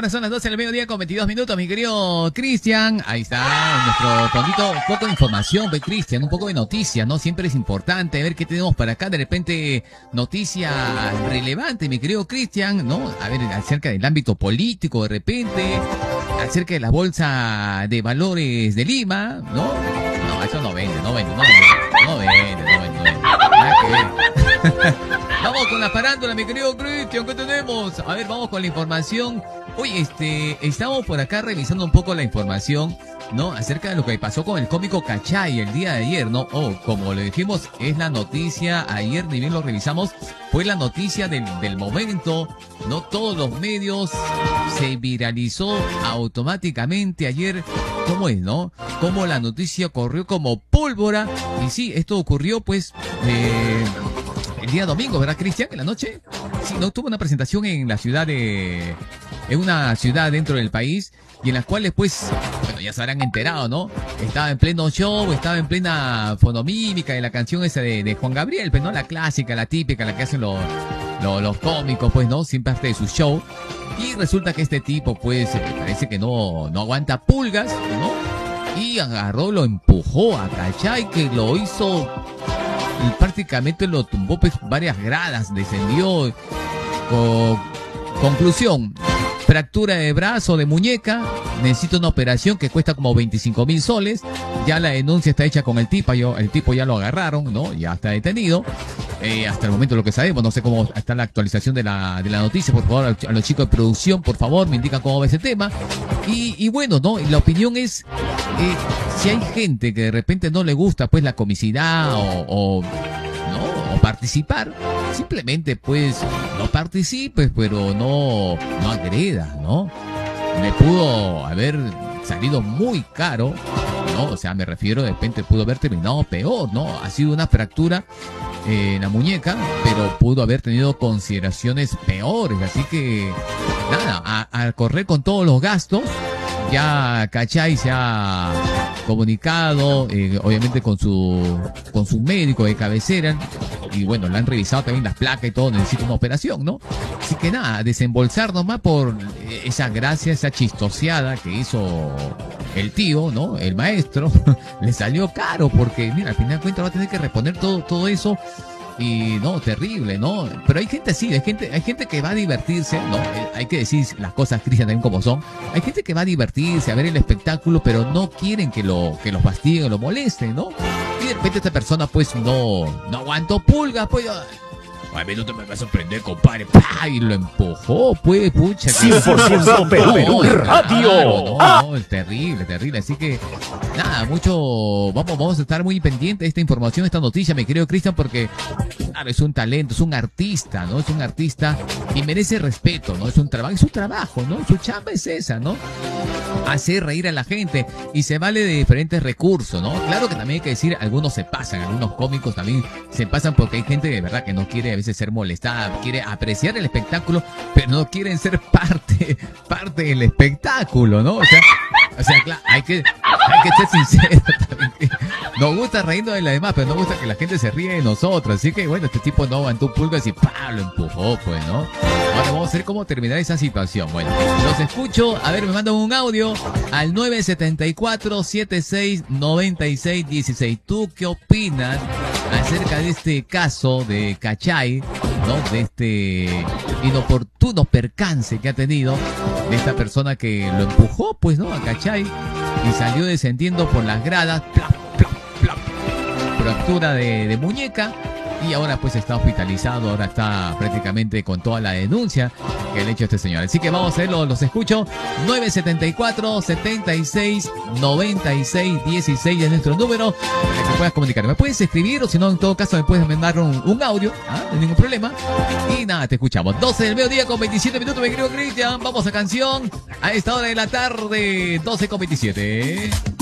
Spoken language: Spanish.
Ahora son las 12 del mediodía con 22 minutos, mi querido Cristian. Ahí está nuestro fondito, un poco de información, pues, Cristian, un poco de noticias, ¿no? Siempre es importante ver qué tenemos para acá. De repente, noticia relevante, mi querido Cristian, ¿no? A ver, acerca del ámbito político, de repente, acerca de la bolsa de valores de Lima, ¿no? No, eso no vende. Nada que ver. Vamos con la farándula, mi querido Cristian, ¿qué tenemos? A ver, vamos con la información. Oye, estamos por acá revisando un poco la información, ¿no? Acerca de lo que pasó con el cómico Cachay el día de ayer, ¿no? Como le dijimos, es la noticia, ayer ni bien lo revisamos, fue la noticia del momento, ¿no? Todos los medios se viralizó automáticamente ayer. ¿Cómo es, no? Cómo la noticia corrió como pólvora. Y sí, esto ocurrió, pues, el día domingo, ¿verdad, Cristian? En la noche. Sí, no, tuvo una presentación en la ciudad en una ciudad dentro del país, y en las cuales, pues, bueno, ya se habrán enterado, ¿no? Estaba en pleno show, estaba en plena fonomímica de la canción esa de Juan Gabriel, pues, ¿no? La clásica, la típica, la que hacen los cómicos, pues, ¿no? Sin parte de su show. Y resulta que este tipo, pues, parece que no aguanta pulgas, ¿no? Y agarró, lo empujó a Cachay, que lo hizo, y prácticamente lo tumbó, pues, varias gradas, descendió. Conclusión: fractura de brazo, de muñeca, necesita una operación que cuesta como 25.000 soles. Ya la denuncia está hecha con el tipo ya lo agarraron, ¿no? Ya está detenido. Hasta el momento lo que sabemos, no sé cómo está la actualización de la noticia. Por favor, a los chicos de producción, por favor, me indican cómo va ese tema. Y bueno, ¿no? La opinión es, si hay gente que de repente no le gusta, pues, la comicidad o participar, simplemente, pues, no participes, pero no agredas, ¿no? Le pudo haber salido muy caro, ¿no? O sea, me refiero, de repente pudo haber terminado peor, ¿no? Ha sido una fractura en la muñeca, pero pudo haber tenido consideraciones peores. Así que, nada, a correr con todos los gastos. Ya Cachay se ha comunicado, obviamente con su médico de cabecera, y bueno, le han revisado también las placas y todo, necesita una operación, ¿no? Así que nada, desembolsar nomás por esa gracia, esa chistoseada que hizo el tío, ¿no? El maestro, le salió caro, porque mira, al final de cuentas va a tener que reponer todo eso. Y no, terrible, ¿no? Pero hay gente así, hay gente que va a divertirse, ¿no? Hay que decir las cosas, Cristian, también como son. Hay gente que va a divertirse, a ver el espectáculo, pero no quieren que los fastiguen o lo molesten, ¿no? Y de repente esta persona, pues, no aguantó pulgas, pues. A mí no te me va a sorprender, compadre. ¡Pah! Y lo empujó, pues, pucha. 100% Perú Radio. No, es terrible. Así que, nada, vamos a estar muy pendientes de esta información, esta noticia, mi querido Cristian, porque, claro, es un talento, es un artista, ¿no? Es un artista y merece respeto, ¿no? Es un trabajo, ¿no? Su chamba es esa, ¿no? Hacer reír a la gente, y se vale de diferentes recursos, ¿no? Claro que también hay que decir, algunos se pasan, algunos cómicos también se pasan, porque hay gente de verdad que no quiere a veces ser molestada, quiere apreciar el espectáculo, pero no quieren ser parte del espectáculo, ¿no? O sea, claro, hay que ser sincero también. Nos gusta reírnos de la demás, pero no gusta que la gente se ríe de nosotros. Así que bueno, este tipo no aguantó pulgas y ¡pah! Lo empujó, pues, ¿no? Ahora vamos a ver cómo terminar esa situación. Bueno, los escucho. A ver, me mandan un audio al 974-769616. ¿Tú qué opinas acerca de este caso de Cachay, ¿no? De este inoportuno percance que ha tenido de esta persona que lo empujó, pues, ¿no? A Cachay, y salió descendiendo por las gradas, plap, plap, plap, fractura de muñeca, y ahora pues está hospitalizado, ahora está prácticamente con toda la denuncia que le ha hecho este señor. Así que vamos a verlo, los escucho. 974-769616 es nuestro número para que puedas comunicar. Me puedes escribir, o si no, en todo caso me puedes mandar un audio, no hay ningún problema. Y nada, te escuchamos. 12 del mediodía con 27 minutos, mi querido Cristian. Vamos a canción a esta hora de la tarde, 12 con 27.